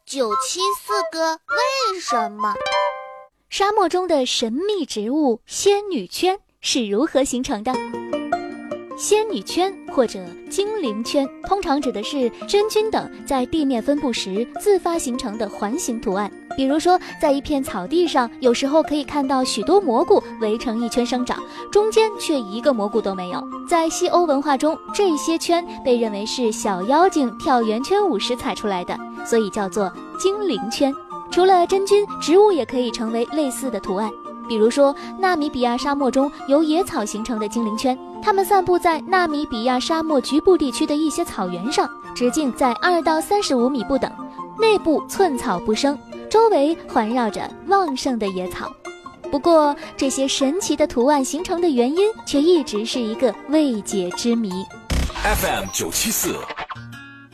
974个为什么？ 沙漠中的神秘植物仙女圈是如何形成的？仙女圈或者精灵圈通常指的是真菌等在地面分布时自发形成的环形图案，比如说在一片草地上，有时候可以看到许多蘑菇围成一圈生长，中间却一个蘑菇都没有。在西欧文化中，这些圈被认为是小妖精跳圆圈舞时踩出来的，所以叫做精灵圈。除了真菌，植物也可以成为类似的图案，比如说纳米比亚沙漠中由野草形成的精灵圈，它们散布在纳米比亚沙漠局部地区的一些草原上，直径在2到35米不等，内部寸草不生，周围环绕着旺盛的野草。不过这些神奇的图案形成的原因却一直是一个未解之谜。 FM 974